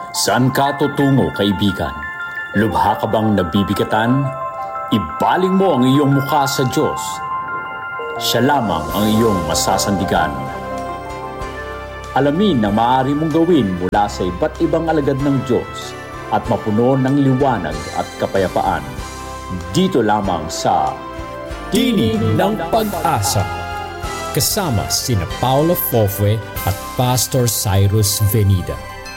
Saan ka tutungo, kaibigan? Lubha ka bang nabibigatan? Ibaling mo ang iyong mukha sa Diyos. Siya lamang ang iyong masasandigan. Alamin ang maaari mong gawin mula sa iba't ibang alagad ng Diyos at mapuno ng liwanag at kapayapaan. Dito lamang sa Tinig ng Pag-asa. Kasama sina Paolo Fofue at Pastor Cyrus Venida.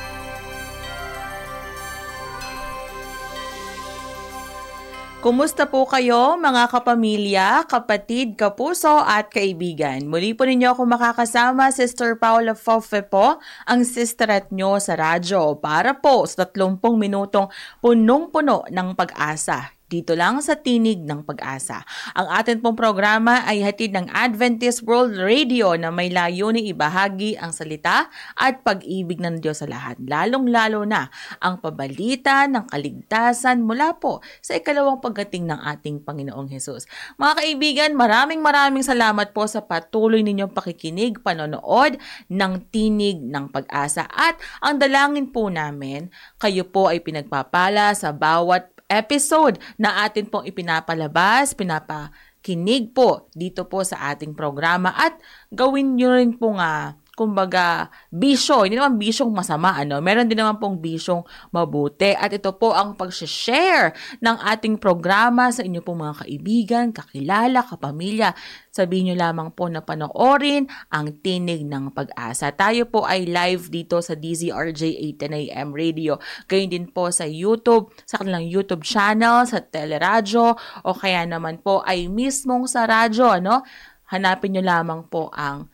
Kumusta po kayo mga kapamilya, kapatid, kapuso at kaibigan? Muli po ninyo ako makakasama, Sister Paula Fofue po, ang sisterat nyo sa radyo para po sa 30 minutong punong-puno ng pag-asa. Dito lang sa Tinig ng Pag-asa. Ang atin pong programa ay hatid ng Adventist World Radio na may layuning ibahagi ang salita at pag-ibig ng Diyos sa lahat. Lalong-lalo na ang pabalita ng kaligtasan mula po sa ikalawang pagdating ng ating Panginoong Hesus. Mga kaibigan, maraming salamat po sa patuloy ninyong pakikinig, panonood ng Tinig ng Pag-asa. At ang dalangin po namin, kayo po ay pinagpapala sa bawat episode na atin pong ipinapalabas, pinapakinig po dito po sa ating programa at gawin nyo rin po kumbaga, bisyo. Hindi naman bisyong masama, Meron din naman pong bisyong mabuti. At ito po ang pag-share ng ating programa sa inyo pong mga kaibigan, kakilala, kapamilya. Sabihin nyo lamang po na panoorin ang Tinig ng Pag-asa. Tayo po ay live dito sa DZRJ 810 AM Radio. Gayun din po sa YouTube, sa kanilang YouTube channel, sa teleradyo, o kaya naman po ay mismong sa radyo, Hanapin nyo lamang po ang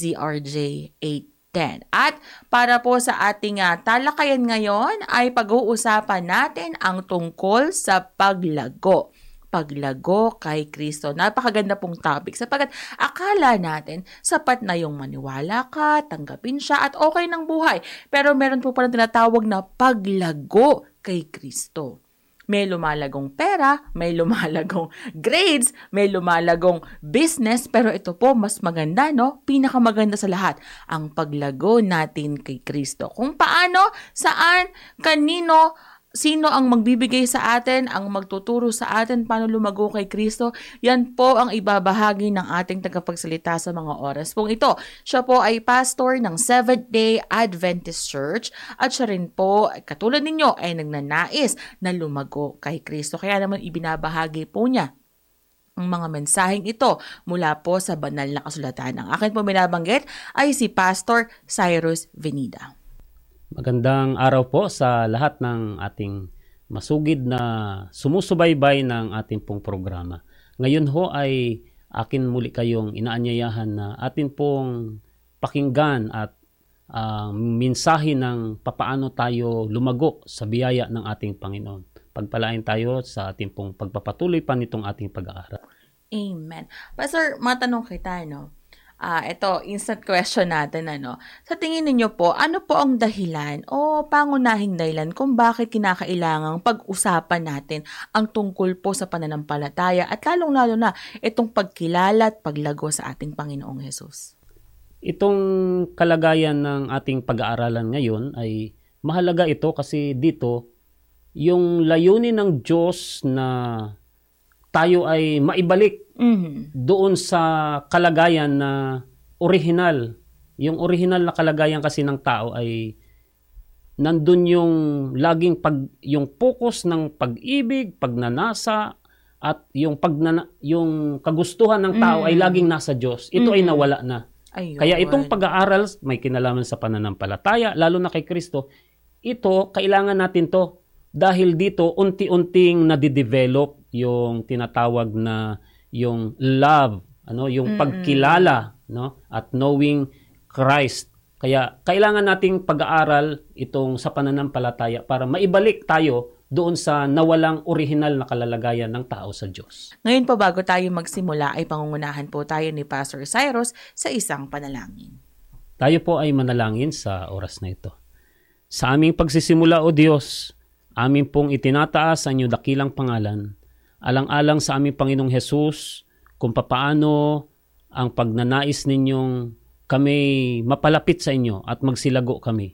DZRJ 810. At para po sa ating talakayan ngayon ay pag-uusapan natin ang tungkol sa paglago. Paglago kay Kristo. Napakaganda pong topic sapagkat akala natin sapat na yung maniwala ka, tanggapin siya at okay ng buhay. Pero meron po palang tinatawag na paglago kay Kristo. May lumalagong pera, may lumalagong grades, may lumalagong business, pero ito po mas maganda, Pinakamaganda sa lahat, ang paglago natin kay Kristo. Kung paano, saan, kanino, sino ang magbibigay sa atin, ang magtuturo sa atin paano lumago kay Kristo, yan po ang ibabahagi ng ating tagapagsalita sa mga oras pong ito. Siya po ay pastor ng Seventh-day Adventist Church at siya rin po, katulad ninyo, ay nagnanais na lumago kay Kristo. Kaya naman ibinabahagi po niya ang mga mensaheng ito mula po sa banal na kasulatan. Ang akin po binabanggit ay si Pastor Cyrus Venida. Magandang araw po sa lahat ng ating masugid na sumusubaybay ng ating pong programa. Ngayon ho ay akin muli kayong inaanyayahan na atin pong pakinggan at mensahe ng papaano tayo lumago sa biyaya ng ating Panginoon. Pagpalain tayo sa ating pong pagpapatuloy pa nitong ating pag-aaral. Amen. Pastor, matanong kita, ito, instant question natin, Sa tingin ninyo po, ano po ang dahilan o pangunahing dahilan kung bakit kinakailangang pag-usapan natin ang tungkol po sa pananampalataya at lalong-lalo na itong pagkilala at paglago sa ating Panginoong Hesus? Itong kalagayan ng ating pag-aaralan ngayon ay mahalaga ito kasi dito, yung layunin ng Diyos na tayo ay maibalik doon sa kalagayan na orihinal. Yung orihinal na kalagayan kasi ng tao ay nandun yung laging yung focus ng pag-ibig, pagnanasa, at yung kagustuhan ng tao ay laging nasa Diyos. Ito ay nawala na. Ayun. Kaya itong pag-aaral may kinalaman sa pananampalataya, lalo na kay Kristo. Ito, kailangan natin to. Dahil dito, unti-unting nadidevelop yung tinatawag na yung love, yung pagkilala, at knowing Christ. Kaya kailangan nating pag-aaral itong sa pananampalataya para maibalik tayo doon sa nawalang orihinal na kalalagayan ng tao sa Diyos. Ngayon po bago tayo magsimula ay pangungunahan po tayo ni Pastor Cyrus sa isang panalangin. Tayo po ay manalangin sa oras na ito. Sa aming pagsisimula, O Diyos, amin pong itinataas ang iyong dakilang pangalan, alang-alang sa aming Panginoong Hesus, kung papaano ang pagnanais ninyong kami mapalapit sa inyo at magsilago kami.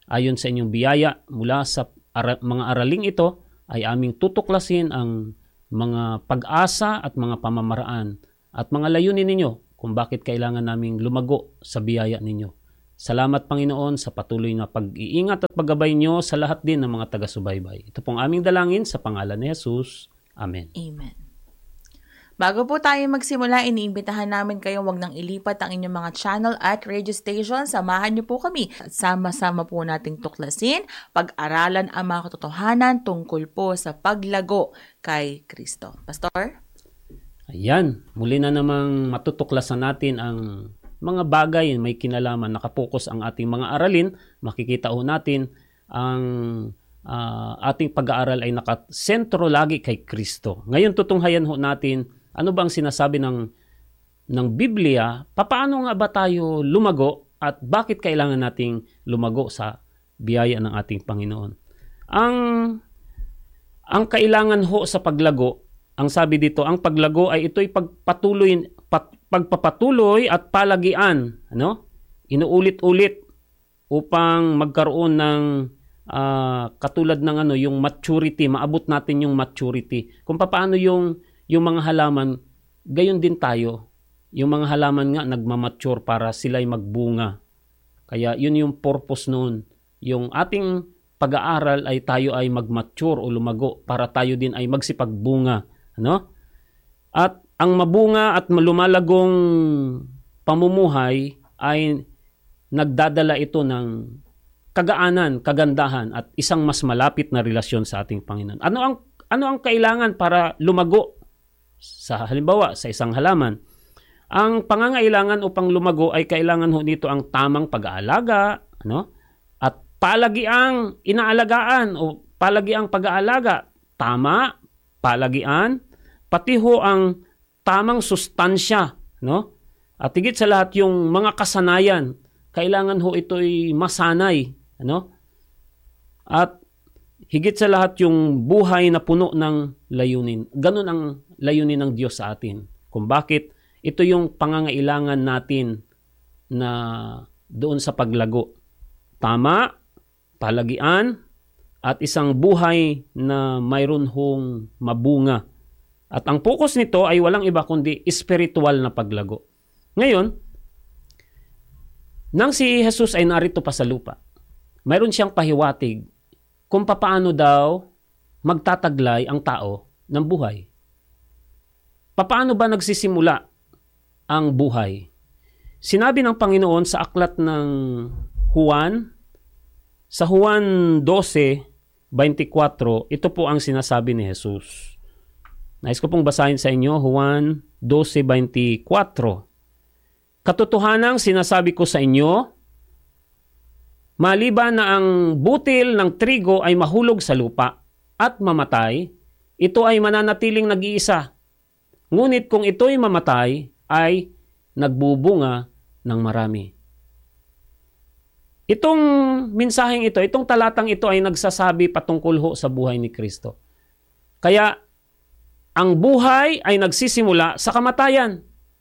Ayon sa inyong biyaya mula sa mga araling ito ay aming tutuklasin ang mga pag-asa at mga pamamaraan at mga layunin ninyo kung bakit kailangan naming lumago sa biyaya ninyo. Salamat Panginoon sa patuloy na pag-iingat at paggabay nyo sa lahat din ng mga taga-subaybay. Ito pong aming dalangin sa pangalan ni Jesus. Amen. Amen. Bago po tayo magsimula, iniimbitahan namin kayo wag nang ilipat ang inyong mga channel at radio station. Samahan niyo po kami at sama-sama po nating tuklasin, pag-aralan ang mga katotohanan tungkol po sa paglago kay Kristo. Pastor? Ayan, muli na namang matutuklasan natin ang mga bagay may kinalaman. Nakapokus ang ating mga aralin. Makikita ho natin ang ating pag-aaral ay nakasentro lagi kay Kristo. Ngayon tutunghayan ho natin ano bang sinasabi ng Biblia, paano nga ba tayo lumago at bakit kailangan nating lumago sa biyaya ng ating Panginoon. Ang kailangan ho sa paglago, ang sabi dito, ang paglago ay ito'y pagpapatuloy at palagian, inuulit-ulit upang magkaroon ng katulad ng yung maturity, maabot natin yung maturity. Kung paano yung mga halaman, gayon din tayo. Yung mga halaman nga nagmamature para sila'y magbunga. Kaya yun yung purpose noon. Yung ating pag-aaral ay tayo ay magmature o lumago para tayo din ay magsipagbunga. At ang mabunga at lumalagong pamumuhay ay nagdadala ito ng kagaanan, kagandahan at isang mas malapit na relasyon sa ating Panginoon. Ano ang kailangan para lumago? Halimbawa, sa isang halaman, ang pangangailangan upang lumago ay kailangan ho nito ang tamang pag-aalaga, at palagiang inaalagaan o palagiang pag-aalaga, tama, palagian, pati ho ang tamang sustansya, at higit sa lahat yung mga kasanayan, kailangan ho ito'y masanay, at higit sa lahat yung buhay na puno ng layunin. Ganun ang layunin ng Diyos sa atin. Kung bakit ito yung pangangailangan natin na doon sa paglago. Tama, palagian, at isang buhay na mayroon hong mabunga. At ang focus nito ay walang iba kundi spiritual na paglago. Ngayon, nang si Jesus ay narito pa sa lupa, mayroon siyang pahiwatig kung paano daw magtataglay ang tao ng buhay. Paano ba nagsisimula ang buhay? Sinabi ng Panginoon sa aklat ng Juan, sa Juan 12:24, ito po ang sinasabi ni Jesus. Nais ko pong basahin sa inyo, Juan 12:24. Katotohanang sinasabi ko sa inyo, maliban na ang butil ng trigo ay mahulog sa lupa at mamatay, ito ay mananatiling nag-iisa. Ngunit kung ito'y mamatay, ay nagbubunga ng marami. Itong mensaheng ito, itong talatang ito ay nagsasabi patungkol ho sa buhay ni Kristo. Kaya, ang buhay ay nagsisimula sa kamatayan.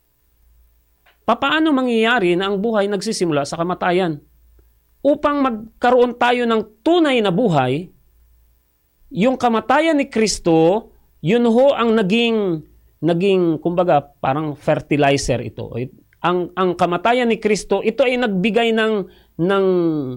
Paano mangyayari na ang buhay nagsisimula sa kamatayan? Upang magkaroon tayo ng tunay na buhay, yung kamatayan ni Kristo, yun ho ang naging kumbaga parang fertilizer ito. Ang kamatayan ni Kristo, ito ay nagbigay ng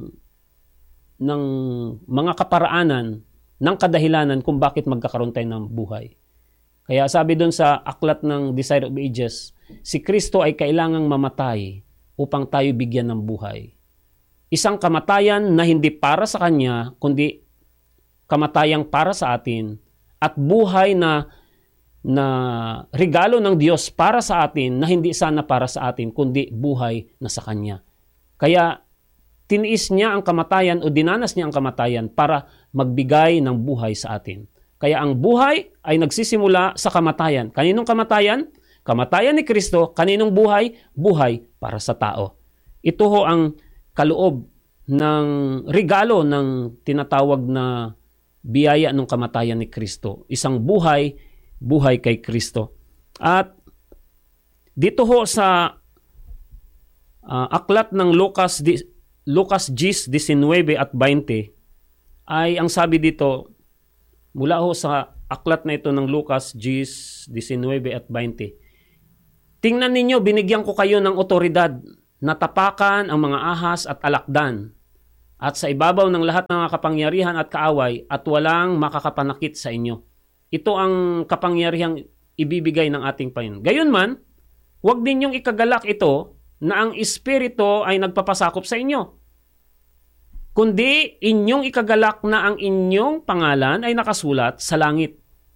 mga kaparaanan, ng kadahilanan kung bakit magkakaroon tayo ng buhay. Kaya sabi doon sa aklat ng Desire of Ages, si Kristo ay kailangang mamatay upang tayo bigyan ng buhay. Isang kamatayan na hindi para sa Kanya, kundi kamatayang para sa atin, at buhay na regalo ng Diyos para sa atin, na hindi sana para sa atin, kundi buhay na sa Kanya. Kaya tiniis niya ang kamatayan o dinanas niya ang kamatayan para magbigay ng buhay sa atin. Kaya ang buhay ay nagsisimula sa kamatayan. Kaninong kamatayan? Kamatayan ni Kristo. Kaninong buhay? Buhay para sa tao. Ito ho ang kaloob ng regalo ng tinatawag na biyaya ng kamatayan ni Kristo. Isang buhay kay Kristo. At dito ho sa aklat ng Lucas Lucas 10:19 at 20 ay ang sabi dito, mula ho sa aklat na ito ng Lucas 10:19 at 20. Tingnan ninyo, binigyan ko kayo ng otoridad na tapakan ang mga ahas at alakdan at sa ibabaw ng lahat ng mga kapangyarihan at kaaway at walang makakapanakit sa inyo. Ito ang kapangyarihang ibibigay ng ating Panginoon. Gayunman, huwag ninyong ikagalak ito na ang Espiritu ay nagpapasakop sa inyo, kundi inyong ikagalak na ang inyong pangalan ay nakasulat sa langit.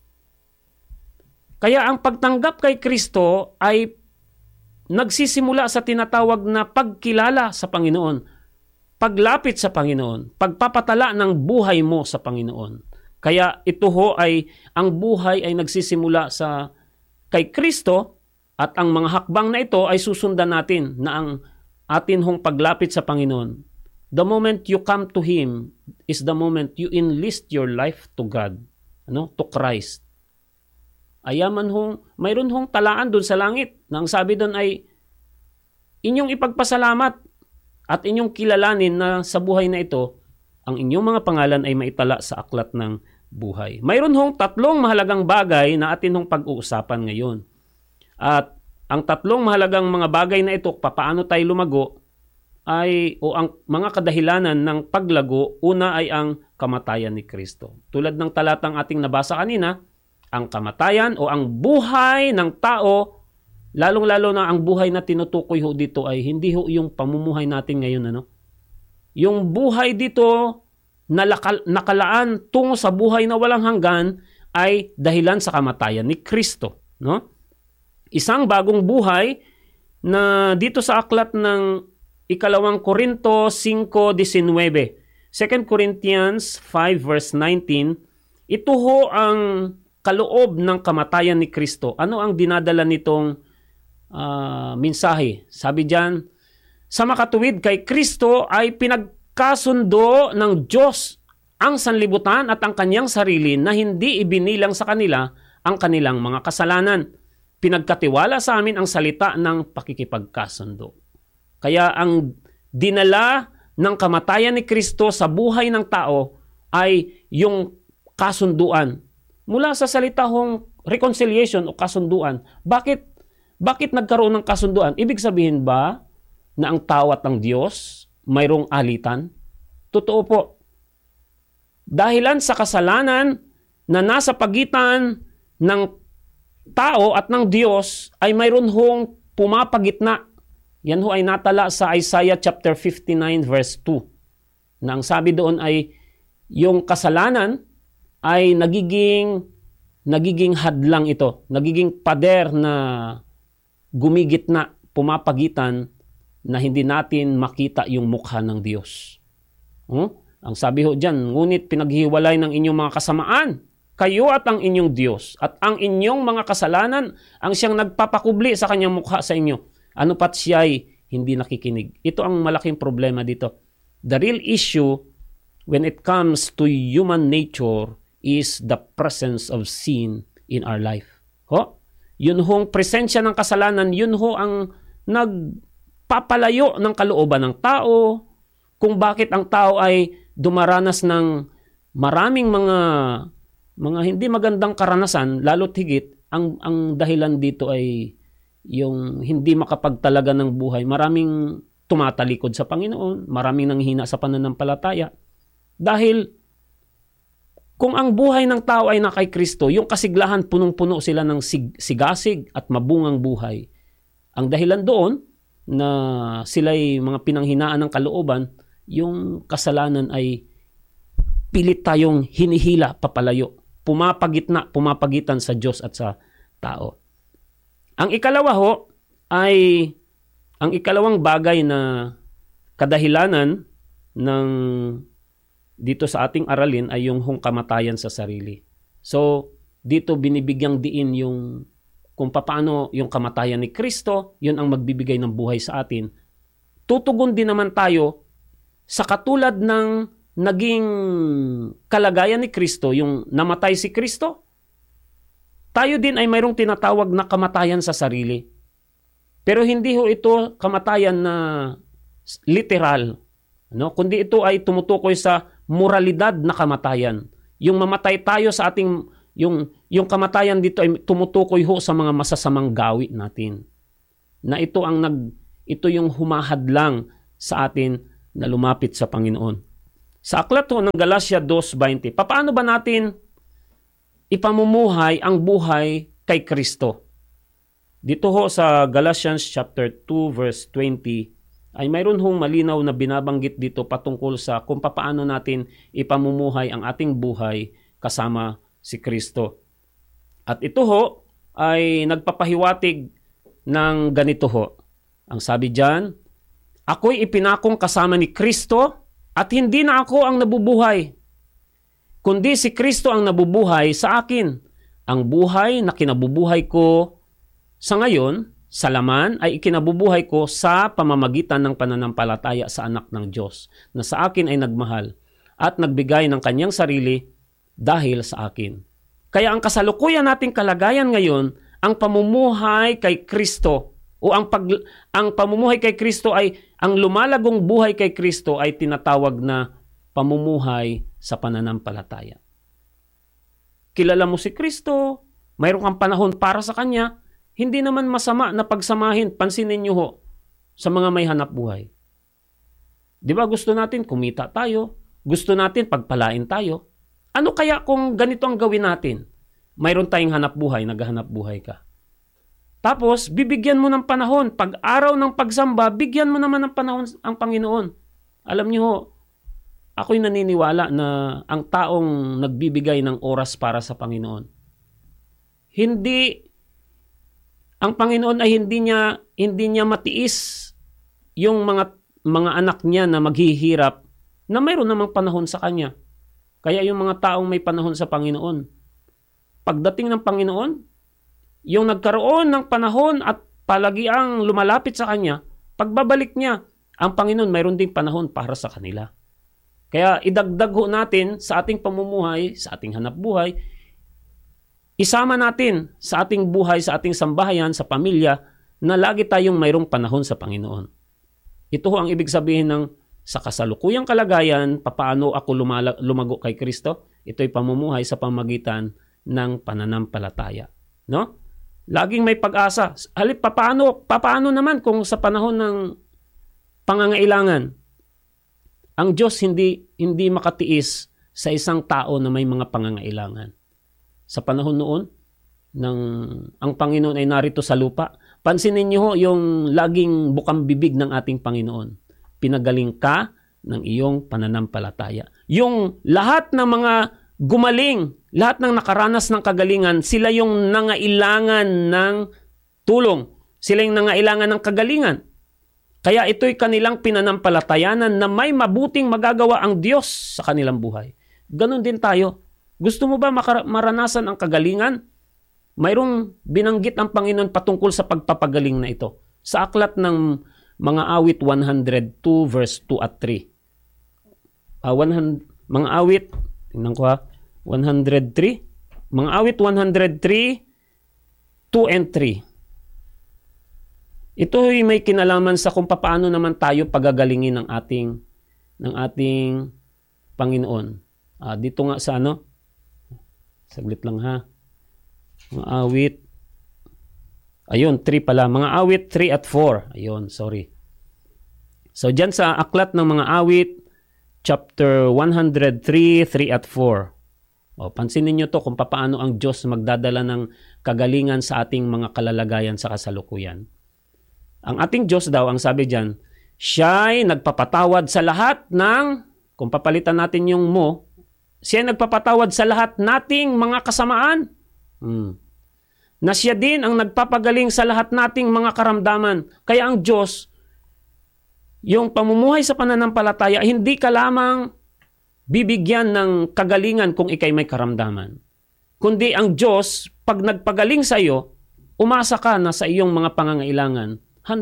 Kaya ang pagtanggap kay Kristo ay nagsisimula sa tinatawag na pagkilala sa Panginoon, paglapit sa Panginoon, pagpapatala ng buhay mo sa Panginoon. Kaya ito ho ay, ang buhay ay nagsisimula sa kay Kristo at ang mga hakbang na ito ay susundan natin na ang atin hong paglapit sa Panginoon. The moment you come to Him is the moment you enlist your life to God, to Christ. Ayaman mayroon hong talaan doon sa langit na ang sabi doon ay inyong ipagpasalamat at inyong kilalanin na sa buhay na ito, ang inyong mga pangalan ay maitala sa aklat ng buhay. Mayroon hong 3 mahalagang bagay na atin hong pag-uusapan ngayon. At ang 3 mahalagang mga bagay na ito, papaano tayo lumago, o ang mga kadahilanan ng paglago, una ay ang kamatayan ni Kristo. Tulad ng talatang ating nabasa kanina, ang kamatayan o ang buhay ng tao, lalong-lalo na ang buhay na tinutukoy ho dito ay hindi ho yung pamumuhay natin ngayon. Yung buhay dito na nakalaan tungo sa buhay na walang hanggan ay dahilan sa kamatayan ni Kristo. Isang bagong buhay na dito sa aklat ng 2 Korinto 5:19, 2 Corinthians 5 verse 19, ito ho ang kaloob ng kamatayan ni Kristo. Ano ang dinadala nitong mensahe? Sabi diyan, sa makatuwid kay Kristo ay pinagkasundo ng Diyos ang sanlibutan at ang kanyang sarili na hindi ibinilang sa kanila ang kanilang mga kasalanan. Pinagkatiwala sa amin ang salita ng pakikipagkasundo. Kaya ang dinala ng kamatayan ni Kristo sa buhay ng tao ay yung kasunduan. Mula sa salita hong reconciliation o kasunduan. Bakit nagkaroon ng kasunduan? Ibig sabihin ba na ang tao at ang Diyos mayroong alitan? Totoo po. Dahilan sa kasalanan na nasa pagitan ng tao at ng Diyos ay mayroon hong pumapagitna. Yan ho ay natala sa Isaiah chapter 59 verse 2. Na ang sabi doon ay yung kasalanan ay nagiging hadlang ito. Nagiging pader na gumigitna, pumapagitan na hindi natin makita yung mukha ng Diyos. Ang sabi ho dyan, ngunit pinaghiwalay ng inyong mga kasamaan, kayo at ang inyong Diyos, at ang inyong mga kasalanan ang siyang nagpapakubli sa kanyang mukha sa inyo. Ano pat siya'y hindi nakikinig. Ito ang malaking problema dito. The real issue when it comes to human nature is the presence of sin in our life. Yun hong presensya ng kasalanan, yun ho ang nagpapalayo ng kalooban ng tao, kung bakit ang tao ay dumaranas ng maraming mga hindi magandang karanasan, lalo't higit, ang dahilan dito ay yung hindi makapagtalaga ng buhay. Maraming tumatalikod sa Panginoon, maraming nanghina sa pananampalataya. Dahil kung ang buhay ng tao ay na kay Kristo, yung kasiglahan punong-puno sila ng sigasig at mabungang buhay. Ang dahilan doon na sila'y mga pinanghinaan ng kalooban, yung kasalanan ay pilit tayong hinihila papalayo, pumapagitan sa Diyos at sa tao. Ang ikalawa ho ay ang ikalawang bagay na kadahilanan ng dito sa ating aralin ay yung kamatayan sa sarili. So, dito binibigyang diin yung kung paano yung kamatayan ni Kristo, yun ang magbibigay ng buhay sa atin. Tutugon din naman tayo sa katulad ng naging kalagayan ni Kristo, yung namatay si Kristo. Tayo din ay mayroong tinatawag na kamatayan sa sarili. Pero hindi ho ito kamatayan na literal. No? Kundi ito ay tumutukoy sa moralidad na kamatayan. Yung mamatay tayo sa ating, yung kamatayan dito ay tumutukoy ho sa mga masasamang gawi natin. Na ito yung humahadlang sa atin na lumapit sa Panginoon. Sa aklat ho ng Galatia 2:20, paano ba natin ipamumuhay ang buhay kay Kristo? Dito ho sa Galatians chapter 2 verse 20, ay mayroon hong malinaw na binabanggit dito patungkol sa kung paano natin ipamumuhay ang ating buhay kasama si Kristo. At ito ho ay nagpapahiwatig ng ganito ho. Ang sabi diyan, ako'y ipinakong kasama ni Kristo at hindi na ako ang nabubuhay, kundi si Kristo ang nabubuhay sa akin. Ang buhay na kinabubuhay ko sa ngayon, sa laman, ay ikinabubuhay ko sa pamamagitan ng pananampalataya sa anak ng Diyos na sa akin ay nagmahal at nagbigay ng kanyang sarili dahil sa akin. Kaya ang kasalukuyan nating kalagayan ngayon, ang pamumuhay kay Kristo o ang pamumuhay kay Kristo ay ang lumalagong buhay kay Kristo ay tinatawag na pamumuhay sa pananampalataya. Kilala mo si Kristo, mayroon kang panahon para sa Kanya, hindi naman masama na pagsamahin, pansinin niyo ho, sa mga may hanap buhay. Di ba gusto natin kumita tayo? Gusto natin pagpalain tayo? Ano kaya kung ganito ang gawin natin? Mayroon tayong hanap buhay, naghahanap buhay ka. Tapos, bibigyan mo ng panahon. Pag araw ng pagsamba, bigyan mo naman ng panahon ang Panginoon. Alam niyo ho, ako'y naniniwala na ang taong nagbibigay ng oras para sa Panginoon, ang Panginoon ay hindi niya matiis yung mga anak niya na maghihirap na mayroon namang panahon sa Kanya. Kaya yung mga taong may panahon sa Panginoon, pagdating ng Panginoon, yung nagkaroon ng panahon at palagiang lumalapit sa Kanya, pagbabalik niya, ang Panginoon mayroon ding panahon para sa kanila. Kaya idagdag ho natin sa ating pamumuhay, sa ating hanap buhay, isama natin sa ating buhay, sa ating sambahayan, sa pamilya, na lagi tayong mayroong panahon sa Panginoon. Ito ho ang ibig sabihin ng sa kasalukuyang kalagayan, papaano ako lumago kay Kristo. Ito'y pamumuhay sa pamagitan ng pananampalataya. No? Laging may pag-asa. Halip, papaano naman kung sa panahon ng pangangailangan, ang Diyos hindi makatiis sa isang tao na may mga pangangailangan. Sa panahon noon, ang Panginoon ay narito sa lupa, pansinin niyo ho yung laging bukang bibig ng ating Panginoon. Pinagaling ka ng iyong pananampalataya. Yung lahat ng mga gumaling, lahat ng nakaranas ng kagalingan, sila yung nangailangan ng tulong. Sila yung nangailangan ng kagalingan. Kaya ito'y kanilang pinanampalatayanan na may mabuting magagawa ang Diyos sa kanilang buhay. Ganon din tayo. Gusto mo ba maranasan ang kagalingan? Mayroong binanggit ang Panginoon patungkol sa pagpapagaling na ito. Sa aklat ng mga awit 102 verse 2 at 3. Mga awit, tingnan ko 103. Mga awit 103, 2 and 3. Ito ay may kinalaman sa kung paano naman tayo pagagalingin ng ating Panginoon. Dito nga sa saglit lang ha. Mga awit. Ayun, 3 pala. Mga awit 3 at 4. Ayun, sorry. So, dyan sa aklat ng mga awit, chapter 103, 3 at 4. Pansinin nyo to kung paano ang Diyos magdadala ng kagalingan sa ating mga kalalagayan sa kasalukuyan. Ang ating Diyos daw, ang sabi dyan, siya'y nagpapatawad sa lahat ng, kung papalitan natin yung mo, siya'y nagpapatawad sa lahat nating mga kasamaan. Na siya din ang nagpapagaling sa lahat nating mga karamdaman. Kaya ang Diyos, yung pamumuhay sa pananampalataya, hindi ka lamang bibigyan ng kagalingan kung ikay may karamdaman. Kundi ang Diyos, pag nagpagaling sa iyo, umasa ka na sa iyong mga pangangailangan.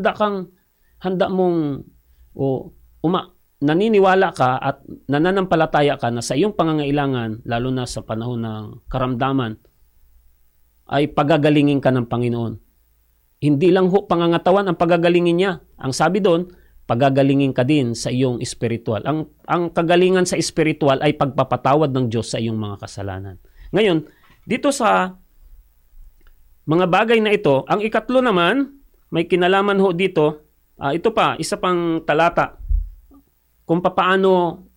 Naniniwala ka at nananampalataya ka na sa iyong pangangailangan, lalo na sa panahon ng karamdaman, ay pagagalingin ka ng Panginoon. Hindi lang ho pangangatawan ang pagagalingin niya. Ang sabi doon, pagagalingin ka din sa iyong spiritual. Ang kagalingan sa spiritual ay pagpapatawad ng Diyos sa iyong mga kasalanan. Ngayon, dito sa mga bagay na ito, ang ikatlo naman, may kinalaman ho dito, ito pa, isa pang talata, kung papaano